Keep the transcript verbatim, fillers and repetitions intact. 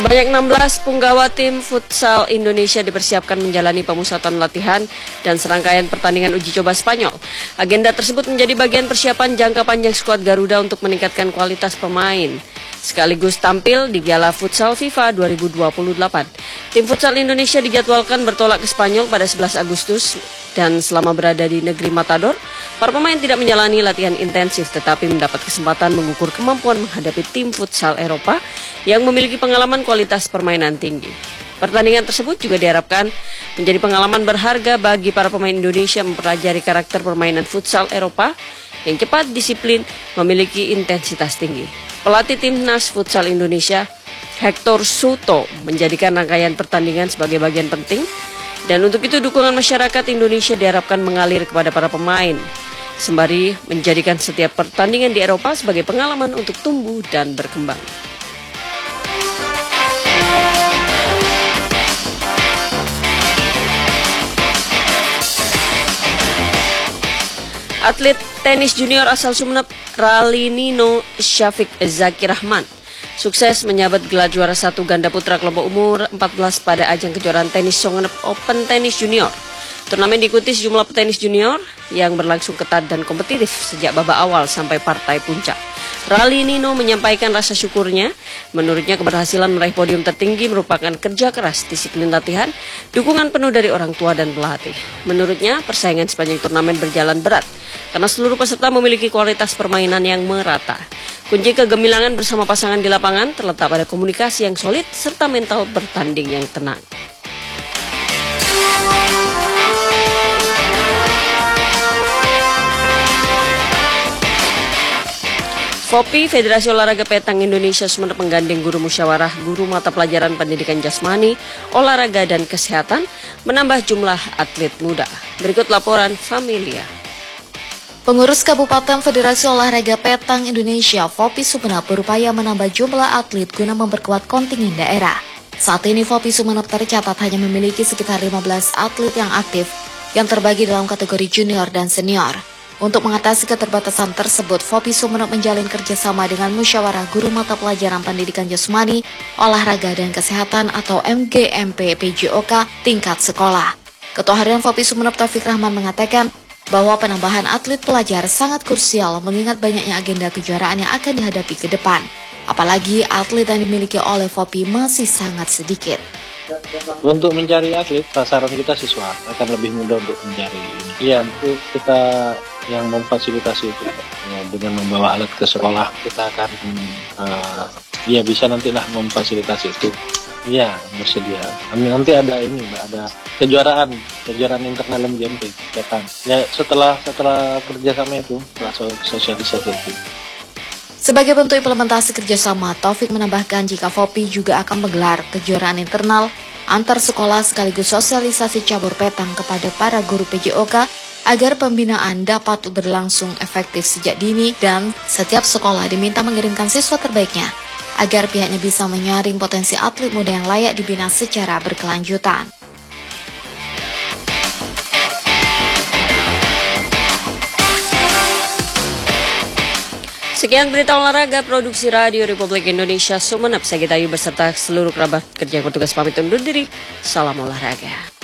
Banyak enam belas punggawa tim futsal Indonesia dipersiapkan menjalani pemusatan latihan dan serangkaian pertandingan uji coba Spanyol. Agenda tersebut menjadi bagian persiapan jangka panjang skuad Garuda untuk meningkatkan kualitas pemain, sekaligus tampil di Gala Futsal FIFA dua ribu dua puluh delapan. Tim futsal Indonesia dijadwalkan bertolak ke Spanyol pada sebelas Agustus dan selama berada di negeri Matador, para pemain tidak menjalani latihan intensif tetapi mendapat kesempatan mengukur kemampuan menghadapi tim futsal Eropa yang memiliki pengalaman kualitas permainan tinggi. Pertandingan tersebut juga diharapkan menjadi pengalaman berharga bagi para pemain Indonesia mempelajari karakter permainan futsal Eropa yang cepat, disiplin, memiliki intensitas tinggi. Pelatih Timnas Futsal Indonesia, Hector Souto, menjadikan rangkaian pertandingan sebagai bagian penting, dan untuk itu dukungan masyarakat Indonesia diharapkan mengalir kepada para pemain, sembari menjadikan setiap pertandingan di Eropa sebagai pengalaman untuk tumbuh dan berkembang. Atlet tenis junior asal Sumeneb, Ralinino Syafiq Zaki Rahman, sukses menyabet gelar juara satu ganda putra kelompok umur empat belas pada ajang kejuaraan tenis Sumeneb Open Tennis Junior. Turnamen diikuti sejumlah petenis junior yang berlangsung ketat dan kompetitif sejak babak awal sampai partai puncak. Ralinino menyampaikan rasa syukurnya. Menurutnya keberhasilan meraih podium tertinggi merupakan kerja keras, disiplin latihan, dukungan penuh dari orang tua dan pelatih. Menurutnya persaingan sepanjang turnamen berjalan berat karena seluruh peserta memiliki kualitas permainan yang merata. Kunci kegemilangan bersama pasangan di lapangan terletak pada komunikasi yang solid serta mental bertanding yang tenang. FOPI, Federasi Olahraga Petang Indonesia Sumeneb, menggandeng guru musyawarah, guru mata pelajaran pendidikan jasmani, olahraga dan kesehatan, menambah jumlah atlet muda. Berikut laporan Familia. Pengurus Kabupaten Federasi Olahraga Petang Indonesia FOPI Sumeneb berupaya menambah jumlah atlet guna memperkuat kontingen daerah. Saat ini FOPI Sumeneb tercatat hanya memiliki sekitar lima belas atlet yang aktif yang terbagi dalam kategori junior dan senior. Untuk mengatasi keterbatasan tersebut, FOPI Sumeneb menjalin kerjasama dengan Musyawarah Guru Mata Pelajaran Pendidikan Jasmani, Olahraga dan Kesehatan atau M G M P P J O K tingkat sekolah. Ketua Harian FOPI Sumeneb Taufik Rahman mengatakan bahwa penambahan atlet pelajar sangat krusial mengingat banyaknya agenda kejuaraan yang akan dihadapi ke depan. Apalagi atlet yang dimiliki oleh FOPI masih sangat sedikit. Untuk mencari atlet, sasaran kita siswa akan lebih mudah untuk mencari ini. Iya, untuk kita yang memfasilitasi itu ya, dengan membawa alat ke sekolah, kita akan uh, ya bisa nantilah memfasilitasi itu. Iya, bersedia. Nanti ada ini, ada kejuaraan, kejuaraan internal M G M P, ya kan. Ya setelah setelah kerjasama itu, setelah sosialisasi itu. Sebagai bentuk implementasi kerjasama, Taufik menambahkan jika FOPI juga akan menggelar kejuaraan internal antar sekolah sekaligus sosialisasi cabur petang kepada para guru P J O K agar pembinaan dapat berlangsung efektif sejak dini dan setiap sekolah diminta mengirimkan siswa terbaiknya agar pihaknya bisa menyaring potensi atlet muda yang layak dibina secara berkelanjutan. Sekian berita olahraga produksi Radio Republik Indonesia Sumeneb. Saya Gita Ayu beserta seluruh kerabat kerja yang bertugas pamit undur diri. Salam olahraga.